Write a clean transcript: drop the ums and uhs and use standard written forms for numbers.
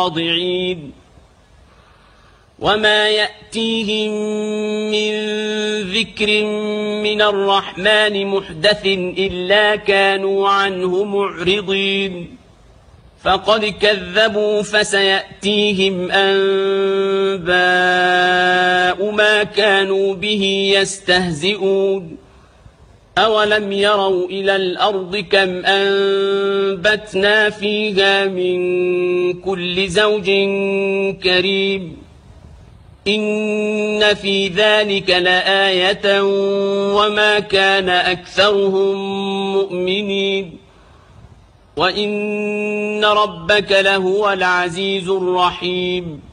خاضعين وما يأتيهم من ذكر من الرحمن محدث إلا كانوا عنه معرضين فقد كذبوا فسيأتيهم أنباء ما كانوا به يستهزئون أولم يروا إلى الأرض كم أنبتنا فيها من كل زوج كريم إن في ذلك لآية وما كان أكثرهم مؤمنين وإن ربك لهو العزيز الرحيم